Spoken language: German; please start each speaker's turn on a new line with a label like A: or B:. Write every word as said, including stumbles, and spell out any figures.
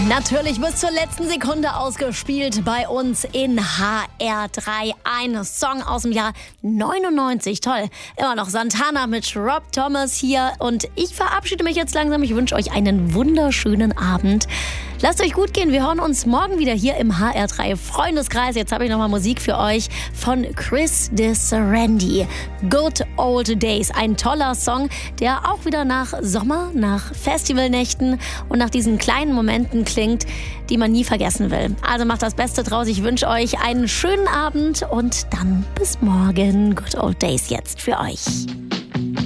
A: Natürlich bis zur letzten Sekunde ausgespielt bei uns in H R drei. Ein Song aus dem Jahr neunundneunzig. Toll. Immer noch Santana mit Rob Thomas hier. Und ich verabschiede mich jetzt langsam. Ich wünsche euch einen wunderschönen Abend. Lasst euch gut gehen. Wir hören uns morgen wieder hier im H R drei Freundeskreis. Jetzt habe ich nochmal Musik für euch von Chris de Serendi. Good Old Days. Ein toller Song, der auch wieder nach Sommer, nach Festivalnächten und nach diesen kleinen Momenten klingt, die man nie vergessen will. Also macht das Beste draus. Ich wünsche euch einen schönen Abend und dann bis morgen. Good Old Days jetzt für euch.